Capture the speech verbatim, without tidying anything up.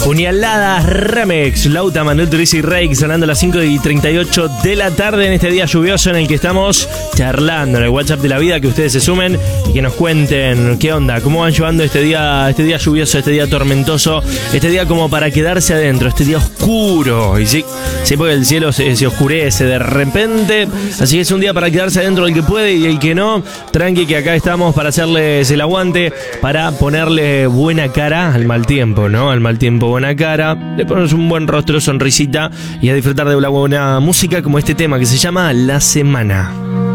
Puñaladas Remix, Lauta, Manuel Turizo y Rake sonando a las cinco y treinta y ocho de la tarde en este día lluvioso en el que estamos charlando en el WhatsApp de la vida, que ustedes se sumen y que nos cuenten qué onda, cómo van llevando este día, este día lluvioso, este día tormentoso, este día como para quedarse adentro, este día oscuro. Y sí, sí, porque el cielo se, se oscurece de repente, así que es un día para quedarse adentro el que puede y el que no, tranqui que acá estamos para hacerles el aguante, para ponerle buena cara al mal tiempo, ¿no? Al mal tiempo buena cara, le ponemos un buen rostro, sonrisita y a disfrutar de una buena música como este tema que se llama La Semana.